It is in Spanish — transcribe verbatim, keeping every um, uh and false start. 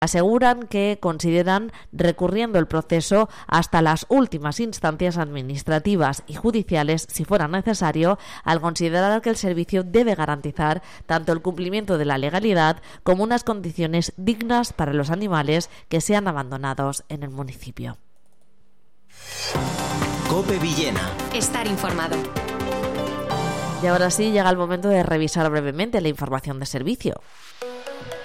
Aseguran que consideran recurriendo el proceso hasta las últimas instancias administrativas y judiciales si fuera necesario, al considerar que el servicio debe garantizar tanto el cumplimiento de la legalidad como unas condiciones dignas para los animales que sean abandonados en el municipio. COPE Villena. Estar informado. Y ahora sí llega el momento de revisar brevemente la información de servicio.